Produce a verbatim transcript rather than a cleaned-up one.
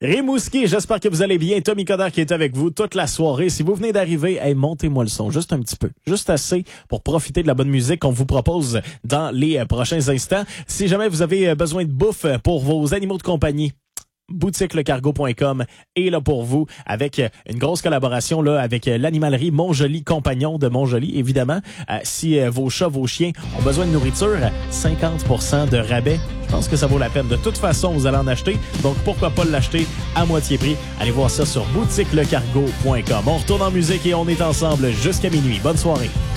Rimouski, j'espère que vous allez bien. Tommy Coder qui est avec vous toute la soirée. Si vous venez d'arriver, hey, montez-moi le son, juste un petit peu, juste assez pour profiter de la bonne musique qu'on vous propose dans les euh, prochains instants. Si jamais vous avez besoin de bouffe pour vos animaux de compagnie, boutique le cargo point com est là pour vous avec une grosse collaboration là avec l'animalerie Montjoli Compagnon de Montjoli, évidemment. Euh, si euh, vos chats, vos chiens ont besoin de nourriture, cinquante pour cent de rabais. Je pense que ça vaut la peine. De toute façon, vous allez en acheter. Donc, pourquoi pas l'acheter à moitié prix? Allez voir ça sur boutique le cargo point com. On retourne en musique et on est ensemble jusqu'à minuit. Bonne soirée.